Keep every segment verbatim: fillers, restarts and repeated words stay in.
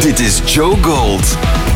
Dit is Joe Gold.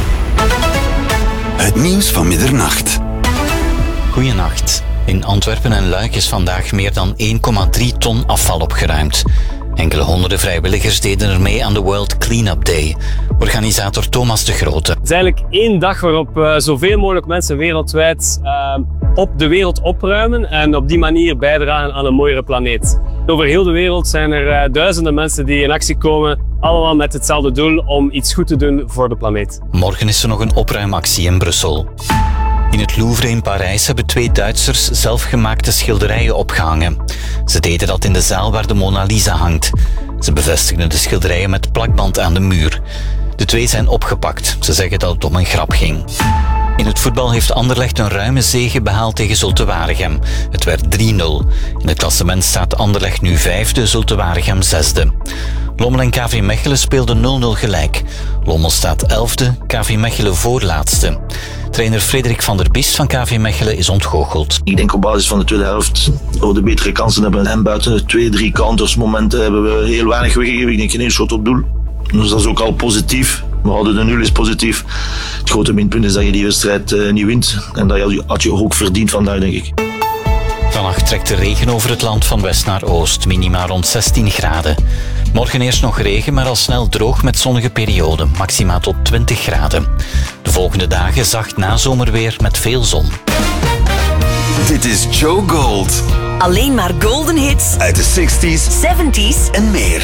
Het nieuws van middernacht. Goeienacht. In Antwerpen en Luik is vandaag meer dan één komma drie ton afval opgeruimd. Enkele honderden vrijwilligers deden er mee aan de World Cleanup Day. Organisator Thomas de Grote. Het is eigenlijk één dag waarop uh, zoveel mogelijk mensen wereldwijd uh, op de wereld opruimen en op die manier bijdragen aan een mooiere planeet. Over heel de wereld zijn er uh, duizenden mensen die in actie komen, allemaal met hetzelfde doel om iets goed te doen voor de planeet. Morgen is er nog een opruimactie in Brussel. In het Louvre in Parijs hebben twee Duitsers zelfgemaakte schilderijen opgehangen. Ze deden dat in de zaal waar de Mona Lisa hangt. Ze bevestigden de schilderijen met plakband aan de muur. De twee zijn opgepakt. Ze zeggen dat het om een grap ging. In het voetbal heeft Anderlecht een ruime zege behaald tegen Zulte Waregem. Het werd drie nul. In het klassement staat Anderlecht nu vijfde, Zulte Waregem zesde. Lommel en K V Mechelen speelden nul nul gelijk. Lommel staat elfde, K V Mechelen voorlaatste. Trainer Frederik van der Biest van K V Mechelen is ontgoocheld. Ik denk op basis van de tweede helft dat we de betere kansen hebben. En buiten de twee, drie countersmomenten hebben we heel weinig weggegeven. Ik denk geen één schot op doel. Dus dat is ook al positief. We houden de nul is positief. Het grote minpunt is dat je die wedstrijd uh, niet wint. En dat had je ook verdiend vandaag, denk ik. Vannacht trekt de regen over het land van west naar oost, minima rond zestien graden. Morgen eerst nog regen, maar al snel droog met zonnige perioden, maxima tot twintig graden. De volgende dagen zacht nazomerweer met veel zon. Dit is Joe Gold. Alleen maar golden hits Uit de zestig's zeventig's en meer.